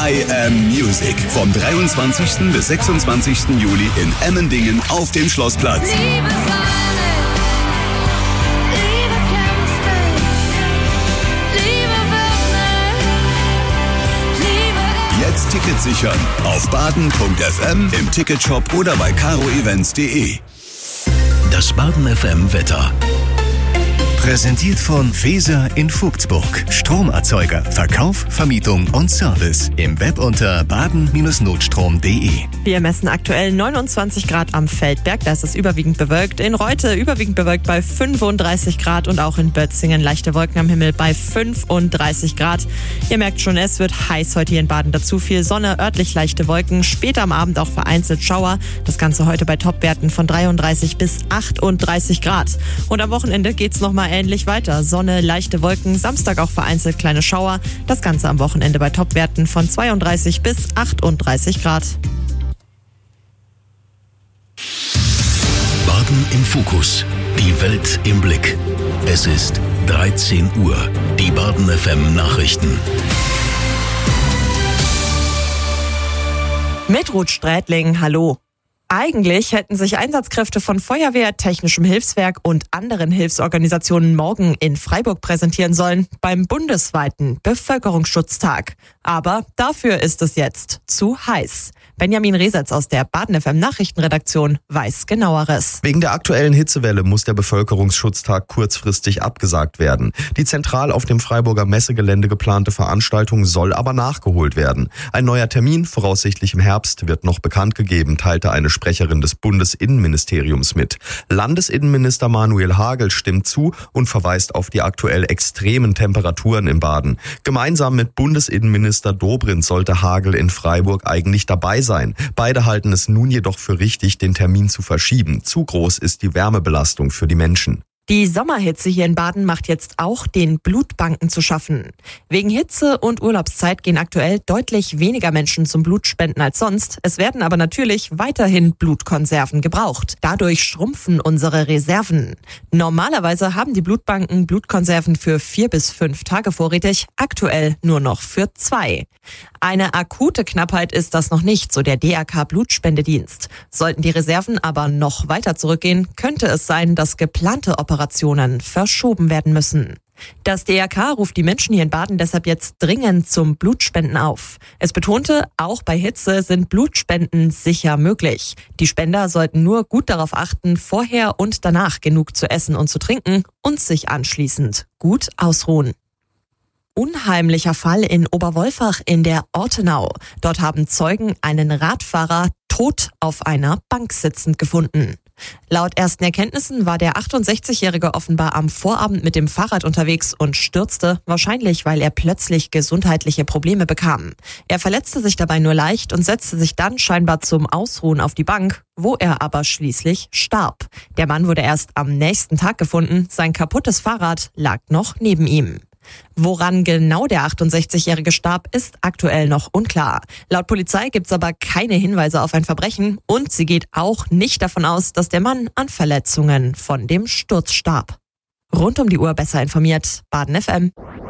I Am Music. Vom 23. bis 26. Juli in Emmendingen auf dem Schlossplatz. Liebe Sonne, Liebe kämpft mich, Liebe wird mich, Liebe. Jetzt Tickets sichern auf baden.fm, im Ticketshop oder bei caroevents.de. Das Baden FM Wetter. Präsentiert von Feser in Vogtsburg. Stromerzeuger, Verkauf, Vermietung und Service. Im Web unter baden-notstrom.de. Wir messen aktuell 29 Grad am Feldberg. Da ist es überwiegend bewölkt. In Reute überwiegend bewölkt bei 35 Grad und auch in Bötzingen leichte Wolken am Himmel bei 35 Grad. Ihr merkt schon, es wird heiß heute hier in Baden. Dazu viel Sonne, örtlich leichte Wolken. Später am Abend auch vereinzelt Schauer. Das Ganze heute bei Topwerten von 33 bis 38 Grad. Und am Wochenende geht's nochmal ähnlich weiter. Sonne, leichte Wolken, Samstag auch vereinzelt kleine Schauer. Das Ganze am Wochenende bei Topwerten von 32 bis 38 Grad. Baden im Fokus. Die Welt im Blick. Es ist 13 Uhr. Die Baden FM Nachrichten. Mit Ruth Strätling, hallo. Eigentlich hätten sich Einsatzkräfte von Feuerwehr, Technischem Hilfswerk und anderen Hilfsorganisationen morgen in Freiburg präsentieren sollen beim bundesweiten Bevölkerungsschutztag. Aber dafür ist es jetzt zu heiß. Benjamin Resetz aus der Baden FM Nachrichtenredaktion weiß Genaueres. Wegen der aktuellen Hitzewelle muss der Bevölkerungsschutztag kurzfristig abgesagt werden. Die zentral auf dem Freiburger Messegelände geplante Veranstaltung soll aber nachgeholt werden. Ein neuer Termin, voraussichtlich im Herbst, wird noch bekannt gegeben, teilte eine Sprecherin des Bundesinnenministeriums mit. Landesinnenminister Manuel Hagel stimmt zu und verweist auf die aktuell extremen Temperaturen in Baden. Gemeinsam mit Bundesinnenminister Dobrindt sollte Hagel in Freiburg eigentlich dabei sein. Beide halten es nun jedoch für richtig, den Termin zu verschieben. Zu groß ist die Wärmebelastung für die Menschen. Die Sommerhitze hier in Baden macht jetzt auch den Blutbanken zu schaffen. Wegen Hitze und Urlaubszeit gehen aktuell deutlich weniger Menschen zum Blutspenden als sonst. Es werden aber natürlich weiterhin Blutkonserven gebraucht. Dadurch schrumpfen unsere Reserven. Normalerweise haben die Blutbanken Blutkonserven für 4 bis 5 Tage vorrätig, aktuell nur noch für 2. Eine akute Knappheit ist das noch nicht, so der DRK Blutspendedienst. Sollten die Reserven aber noch weiter zurückgehen, könnte es sein, dass geplante Operationen verschoben werden müssen. Das DRK ruft die Menschen hier in Baden deshalb jetzt dringend zum Blutspenden auf. Es betonte, auch bei Hitze sind Blutspenden sicher möglich. Die Spender sollten nur gut darauf achten, vorher und danach genug zu essen und zu trinken und sich anschließend gut ausruhen. Unheimlicher Fall in Oberwolfach in der Ortenau. Dort haben Zeugen einen Radfahrer tot auf einer Bank sitzend gefunden. Laut ersten Erkenntnissen war der 68-Jährige offenbar am Vorabend mit dem Fahrrad unterwegs und stürzte, wahrscheinlich weil er plötzlich gesundheitliche Probleme bekam. Er verletzte sich dabei nur leicht und setzte sich dann scheinbar zum Ausruhen auf die Bank, wo er aber schließlich starb. Der Mann wurde erst am nächsten Tag gefunden, sein kaputtes Fahrrad lag noch neben ihm. Woran genau der 68-Jährige starb, ist aktuell noch unklar. Laut Polizei gibt's aber keine Hinweise auf ein Verbrechen und sie geht auch nicht davon aus, dass der Mann an Verletzungen von dem Sturz starb. Rund um die Uhr besser informiert, Baden FM.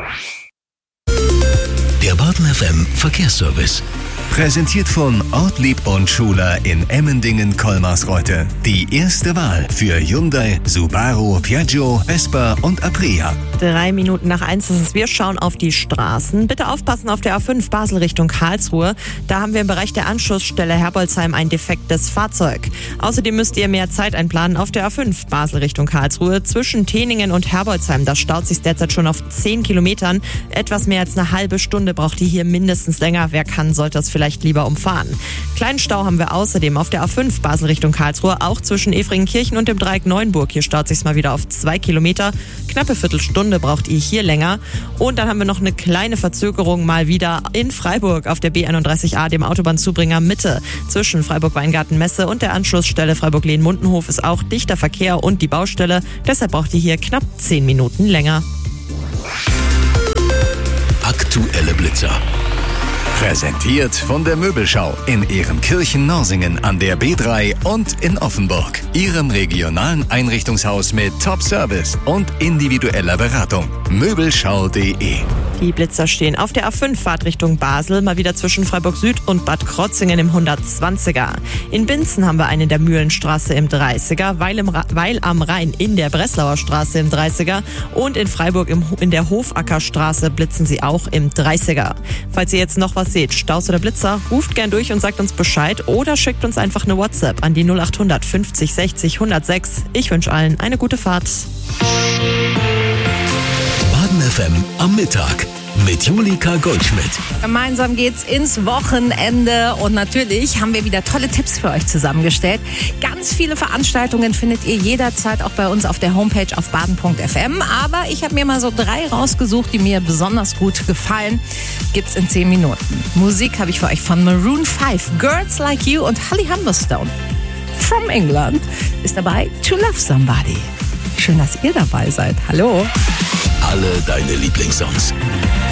Der Baden FM Verkehrsservice. Präsentiert von Ortlieb und Schuler in Emmendingen-Kolmarsreute. Die erste Wahl für Hyundai, Subaru, Piaggio, Vespa und Aprea. 3 Minuten nach 1 ist es. Wir schauen auf die Straßen. Bitte aufpassen auf der A5 Basel Richtung Karlsruhe. Da haben wir im Bereich der Anschlussstelle Herbolzheim ein defektes Fahrzeug. Außerdem müsst ihr mehr Zeit einplanen auf der A5 Basel Richtung Karlsruhe. Zwischen Teningen und Herbolzheim, da staut sich derzeit schon auf 10 Kilometern. Etwas mehr als eine halbe Stunde braucht ihr hier mindestens länger. Wer kann, sollte das vielleicht lieber umfahren. Kleinen Stau haben wir außerdem auf der A5 Basel Richtung Karlsruhe, auch zwischen Efringenkirchen und dem Dreieck Neuenburg. Hier staut sich's mal wieder auf 2 Kilometer. Knappe Viertelstunde braucht ihr hier länger. Und dann haben wir noch eine kleine Verzögerung mal wieder in Freiburg auf der B31A, dem Autobahnzubringer Mitte. Zwischen Freiburg-Weingarten-Messe und der Anschlussstelle Freiburg-Lehn-Mundenhof ist auch dichter Verkehr und die Baustelle. Deshalb braucht ihr hier knapp 10 Minuten länger. Aktuelle Blitzer. Präsentiert von der Möbelschau in Ehrenkirchen-Norsingen an der B3 und in Offenburg. Ihrem regionalen Einrichtungshaus mit Top-Service und individueller Beratung. Möbelschau.de Die Blitzer stehen auf der A5 Fahrtrichtung Basel, mal wieder zwischen Freiburg Süd und Bad Krotzingen im 120er. In Binzen haben wir einen in der Mühlenstraße im 30er, Weil am Rhein in der Breslauer Straße im 30er und in Freiburg in der Hofackerstraße blitzen sie auch im 30er. Falls ihr jetzt noch was seht, Staus oder Blitzer, ruft gern durch und sagt uns Bescheid oder schickt uns einfach eine WhatsApp an die 0800 50 60 106. Ich wünsche allen eine gute Fahrt. Baden FM am Mittag mit Julika Goldschmidt. Gemeinsam geht's ins Wochenende und natürlich haben wir wieder tolle Tipps für euch zusammengestellt. Ganz viele Veranstaltungen findet ihr jederzeit auch bei uns auf der Homepage auf baden.fm. Aber ich habe mir mal so 3 rausgesucht, die mir besonders gut gefallen. Gibt's in 10 Minuten. Musik habe ich für euch von Maroon 5, Girls Like You und Holly Humberstone. From England ist dabei To Love Somebody. Schön, dass ihr dabei seid. Hallo. Alle deine Lieblingssongs.